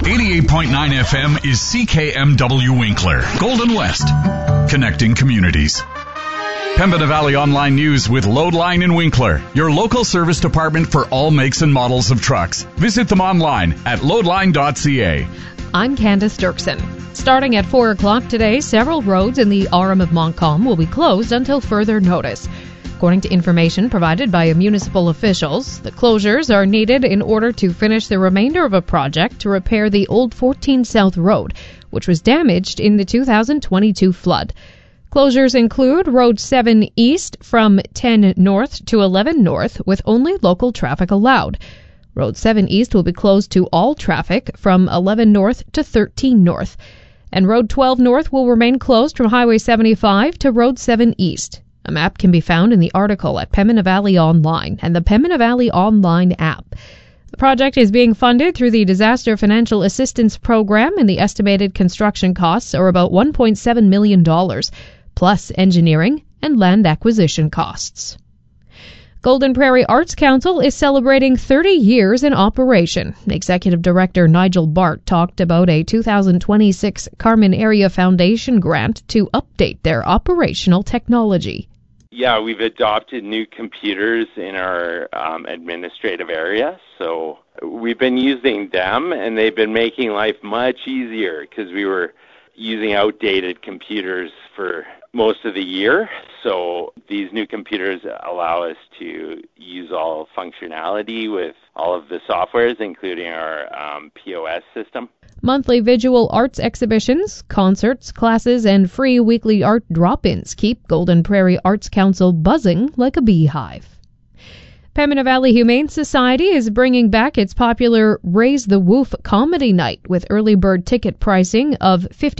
88.9 FM is CKMW Winkler, Golden West, connecting communities. Pembina Valley Online News with Loadline in Winkler, your local service department for all makes and models of trucks. Visit them online at loadline.ca. I'm Candace Dirksen. Starting at 4 o'clock today, several roads in the Aurum of Montcalm will be closed until further notice. According to information provided by municipal officials, the closures are needed in order to finish the remainder of a project to repair the old 14 South Road, which was damaged in the 2022 flood. Closures include Road 7 East from 10 North to 11 North, with only local traffic allowed. Road 7 East will be closed to all traffic from 11 North to 13 North. And Road 12 North will remain closed from Highway 75 to Road 7 East. A map can be found in the article at Pembina Valley Online and the Pembina Valley Online app. The project is being funded through the Disaster Financial Assistance Program, and the estimated construction costs are about $1.7 million, plus engineering and land acquisition costs. Golden Prairie Arts Council is celebrating 30 years in operation. Executive Director Nigel Bart talked about a 2026 Carmen Area Foundation grant to update their operational technology. Yeah, we've adopted new computers in our administrative area, so we've been using them, and they've been making life much easier because we were using outdated computers for most of the year. So these new computers allow us to use all functionality with all of the softwares, including our POS system. Monthly visual arts exhibitions, concerts, classes, and free weekly art drop-ins keep Golden Prairie Arts Council buzzing like a beehive. Pembina Valley Humane Society is bringing back its popular Raise the Woof comedy night with early bird ticket pricing of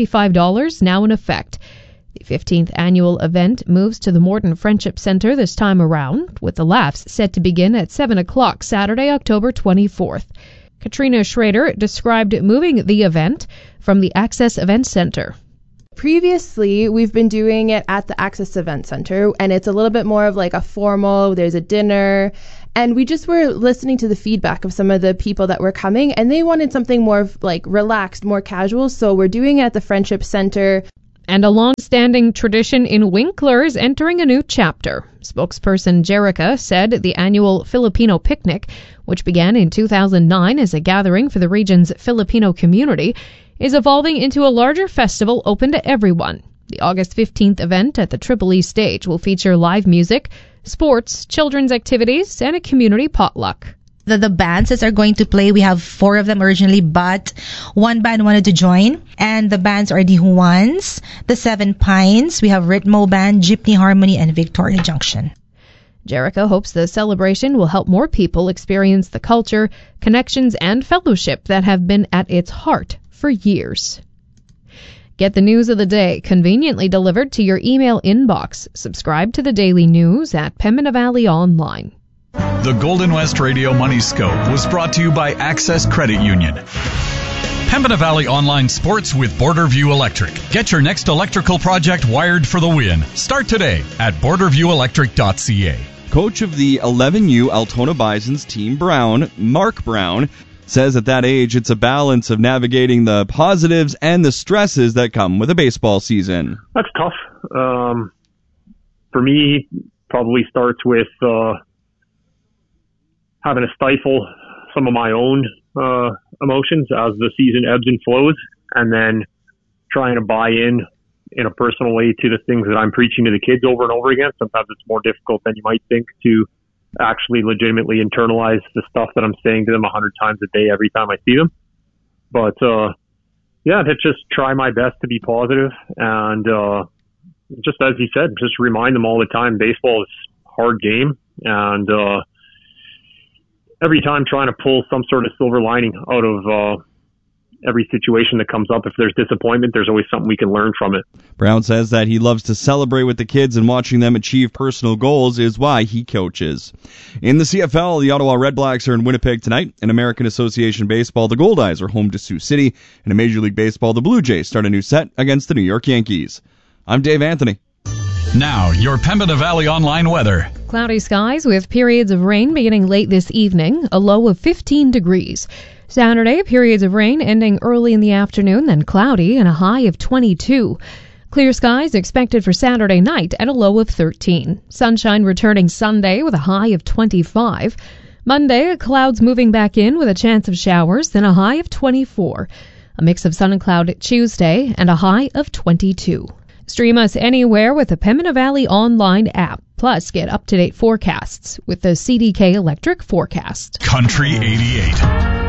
$55 now in effect. The 15th annual event moves to the Morton Friendship Centre this time around, with the laughs set to begin at 7 o'clock Saturday, October 24th. Katrina Schrader described moving the event from the Access Event Centre. Previously, we've been doing it at the Access Event Center, and it's a little bit more of like a formal, there's a dinner, and we just were listening to the feedback of some of the people that were coming, and they wanted something more like relaxed, more casual, so we're doing it at the Friendship Center. And a long-standing tradition in Winkler is entering a new chapter. Spokesperson Jerica said the annual Filipino Picnic, which began in 2009 as a gathering for the region's Filipino community, is evolving into a larger festival open to everyone. The August 15th event at the Triple E stage will feature live music, sports, children's activities, and a community potluck. The bands that are going to play, we have 4 of them originally, but one band wanted to join, and the bands are the Juans, the Seven Pines, we have Ritmo Band, Jeepney Harmony, and Victoria Junction. Jerica hopes the celebration will help more people experience the culture, connections, and fellowship that have been at its heart for years. Get the news of the day conveniently delivered to your email inbox. Subscribe to the daily news at Pembina Valley Online. The Golden West Radio Money Scope was brought to you by Access Credit Union. Pembina Valley Online Sports with Borderview Electric. Get your next electrical project wired for the win. Start today at borderviewelectric.ca. Coach of the 11U Altona Bisons Team Brown, Mark Brown, says at that age it's a balance of navigating the positives and the stresses that come with a baseball season. That's tough. For me, probably starts with having to stifle some of my own emotions as the season ebbs and flows, and then trying to buy in a personal way to the things that I'm preaching to the kids over and over again. Sometimes it's more difficult than you might think to actually legitimately internalize the stuff that I'm saying to them 100 times a day every time I see them. But yeah, to just try my best to be positive, and just as you said, just remind them all the time baseball is a hard game, and every time trying to pull some sort of silver lining out of every situation that comes up. If there's disappointment, there's always something we can learn from it. Brown says that he loves to celebrate with the kids, and watching them achieve personal goals is why he coaches. In the CFL, the Ottawa Redblacks are in Winnipeg tonight. In American Association Baseball, the Goldeyes are home to Sioux City. In Major League Baseball, the Blue Jays start a new set against the New York Yankees. I'm Dave Anthony. Now, your Pembina Valley Online weather. Cloudy skies with periods of rain beginning late this evening, a low of 15 degrees. Saturday, periods of rain ending early in the afternoon, then cloudy and a high of 22. Clear skies expected for Saturday night at a low of 13. Sunshine returning Sunday with a high of 25. Monday, clouds moving back in with a chance of showers, then a high of 24. A mix of sun and cloud Tuesday and a high of 22. Stream us anywhere with the Pembina Valley Online app. Plus, get up-to-date forecasts with the CDK Electric Forecast. Country 88.